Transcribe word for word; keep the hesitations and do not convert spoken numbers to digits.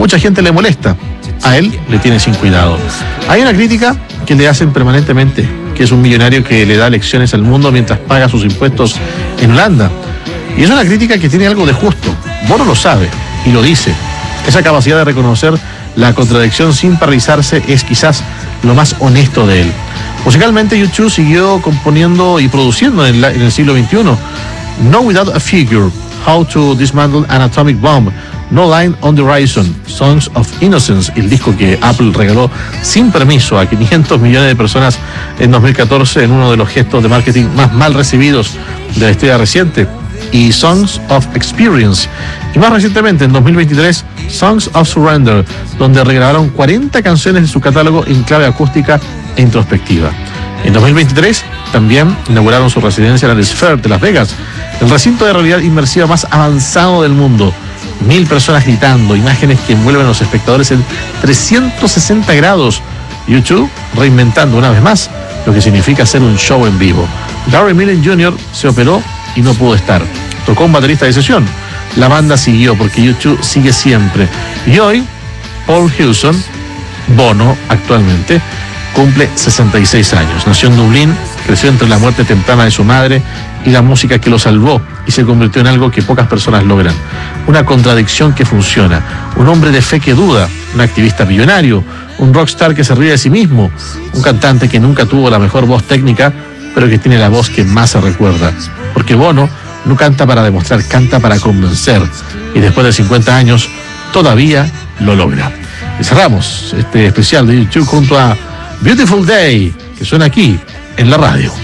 mucha gente le molesta, a él le tiene sin cuidado. Hay una crítica que le hacen permanentemente, que es un millonario que le da lecciones al mundo mientras paga sus impuestos en Holanda. Y es una crítica que tiene algo de justo. Bono lo sabe y lo dice. Esa capacidad de reconocer la contradicción sin paralizarse es quizás lo más honesto de él. Musicalmente, U dos siguió componiendo y produciendo en, la, en el siglo veintiuno. No Without a Figure, How to Dismantle an Atomic Bomb, No Line on the Horizon, Songs of Innocence, el disco que Apple regaló sin permiso a quinientos millones de personas en dos mil catorce en uno de los gestos de marketing más mal recibidos de la historia reciente, y Songs of Experience, y más recientemente en dos mil veintitrés Songs of Surrender, donde regrabaron cuarenta canciones de su catálogo en clave acústica e introspectiva. En dos mil veintitrés también inauguraron su residencia en el Sphere de Las Vegas, el recinto de realidad inmersiva más avanzado del mundo. Mil personas gritando, imágenes que envuelven a los espectadores en trescientos sesenta grados. U dos reinventando una vez más lo que significa hacer un show en vivo. Gary Millen junior se operó y no pudo estar. Tocó un baterista de sesión. La banda siguió porque U dos sigue siempre. Y hoy, Paul Hewson, Bono actualmente, cumple sesenta y seis años. Nació en Dublín, creció entre la muerte temprana de su madre y la música que lo salvó y se convirtió en algo que pocas personas logran. Una contradicción que funciona. Un hombre de fe que duda, un activista millonario, un rockstar que se ríe de sí mismo, un cantante que nunca tuvo la mejor voz técnica, pero que tiene la voz que más se recuerda. Porque Bono no canta para demostrar, canta para convencer. Y después de cincuenta años, todavía lo logra. Y cerramos este especial de U dos junto a Beautiful Day, que suena aquí en la radio.